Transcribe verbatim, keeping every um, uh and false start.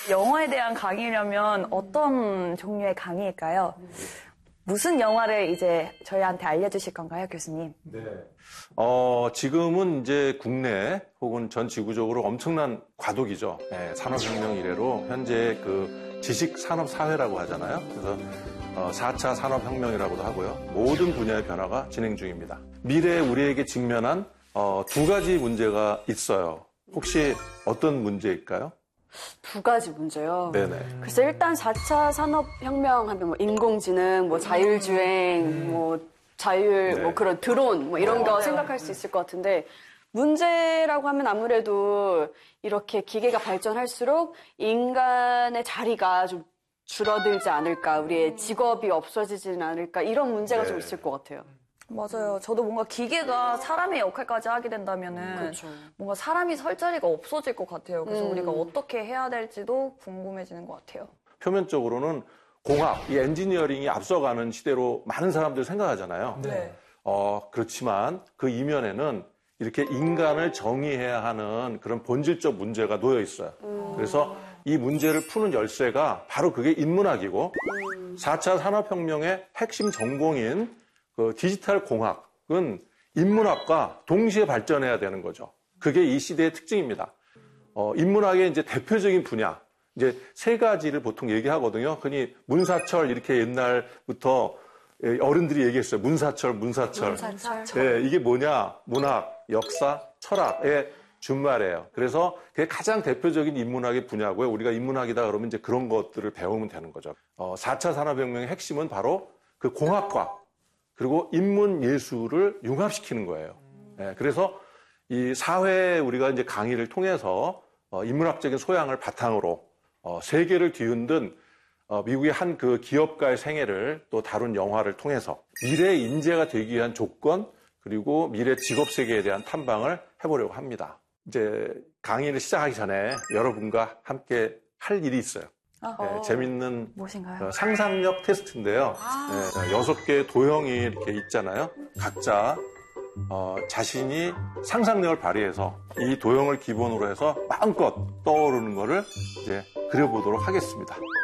영화에 대한 강의라면 어떤 종류의 강의일까요? 무슨 영화를 이제 저희한테 알려주실 건가요, 교수님? 네. 어, 지금은 이제 국내 혹은 전 지구적으로 엄청난 과도기죠. 네, 산업혁명 이래로 현재 그 지식산업사회라고 하잖아요. 그래서 어, 사 차 산업혁명이라고도 하고요. 모든 분야의 변화가 진행 중입니다. 미래에 우리에게 직면한 어, 두 가지 문제가 있어요. 혹시 어떤 문제일까요? 두 가지 문제요. 네네. 글쎄 일단 사 차 산업혁명 하면 뭐 인공지능, 뭐 자율주행, 뭐 자율, 네. 뭐 그런 드론, 뭐 이런 거 생각할 수 있을 것 같은데 문제라고 하면 아무래도 이렇게 기계가 발전할수록 인간의 자리가 좀 줄어들지 않을까, 우리의 직업이 없어지지는 않을까 이런 문제가 네. 좀 있을 것 같아요. 맞아요. 저도 뭔가 기계가 사람의 역할까지 하게 된다면은 그렇죠. 뭔가 사람이 설 자리가 없어질 것 같아요. 그래서 음. 우리가 어떻게 해야 될지도 궁금해지는 것 같아요. 표면적으로는 공학, 이 엔지니어링이 앞서가는 시대로 많은 사람들이 생각하잖아요. 네. 어, 그렇지만 그 이면에는 이렇게 인간을 정의해야 하는 그런 본질적 문제가 놓여 있어요. 음. 그래서 이 문제를 푸는 열쇠가 바로 그게 인문학이고 음. 사 차 산업혁명의 핵심 전공인 그 디지털 공학은 인문학과 동시에 발전해야 되는 거죠. 그게 이 시대의 특징입니다. 어, 인문학의 이제 대표적인 분야, 이제 세 가지를 보통 얘기하거든요. 흔히 문사철 이렇게 옛날부터 어른들이 얘기했어요. 문사철, 문사철. 문사철. 네, 이게 뭐냐? 문학, 역사, 철학의 준말이에요. 그래서 그게 가장 대표적인 인문학의 분야고요. 우리가 인문학이다 그러면 이제 그런 것들을 배우면 되는 거죠. 어, 사 차 산업혁명의 핵심은 바로 그 공학과 그리고 인문 예술을 융합시키는 거예요. 네, 그래서 이 사회 우리가 이제 강의를 통해서 어, 인문학적인 소양을 바탕으로 어, 세계를 뒤흔든 어, 미국의 한 그 기업가의 생애를 또 다룬 영화를 통해서 미래의 인재가 되기 위한 조건 그리고 미래 직업 세계에 대한 탐방을 해보려고 합니다. 이제 강의를 시작하기 전에 여러분과 함께 할 일이 있어요. 네, 재밌는 무엇인가요? 어, 상상력 테스트인데요. 네, 여섯 개의 도형이 이렇게 있잖아요. 각자 어, 자신이 상상력을 발휘해서 이 도형을 기본으로 해서 마음껏 떠오르는 거를 이제 그려보도록 하겠습니다.